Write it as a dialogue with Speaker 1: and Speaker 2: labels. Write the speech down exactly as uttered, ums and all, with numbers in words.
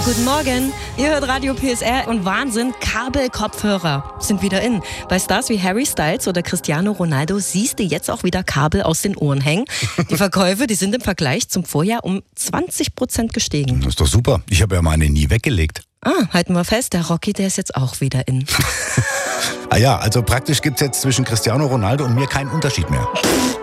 Speaker 1: guten Morgen. Ihr hört Radio P S R und Wahnsinn, Kabelkopfhörer sind wieder in. Bei Stars wie Harry Styles oder Cristiano Ronaldo siehst du jetzt auch wieder Kabel aus den Ohren hängen. Die Verkäufe, die sind im Vergleich zum Vorjahr um zwanzig Prozent gestiegen.
Speaker 2: Das ist doch super. Ich habe ja meine nie weggelegt.
Speaker 1: Ah, halten wir fest, der Rocky, der ist jetzt auch wieder in.
Speaker 2: Ah ja, also praktisch gibt es jetzt zwischen Cristiano Ronaldo und mir keinen Unterschied mehr.